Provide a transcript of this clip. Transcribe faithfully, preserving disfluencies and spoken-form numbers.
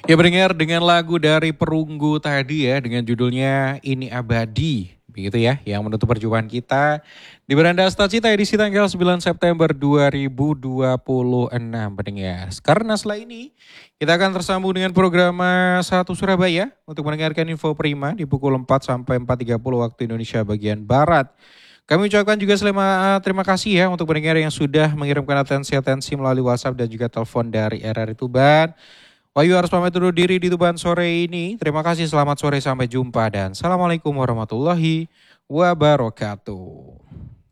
Ya mendengar dengan lagu dari Perunggu tadi ya dengan judulnya Ini Abadi. Begitu ya yang menutup perjumpaan kita di Beranda Cita edisi tanggal sembilan September dua ribu dua puluh enam pendengar. Karena setelah ini kita akan tersambung dengan program Satu Surabaya untuk mendengarkan info prima di pukul empat sampai empat tiga puluh waktu Indonesia bagian Barat. Kami ucapkan juga selama, terima kasih ya untuk pendengar yang sudah mengirimkan atensi-atensi melalui WhatsApp dan juga telepon dari R R I Tuban. Wahyu harus pamit dulu diri di Tuban sore ini. Terima kasih, selamat sore, sampai jumpa dan Assalamualaikum warahmatullahi wabarakatuh.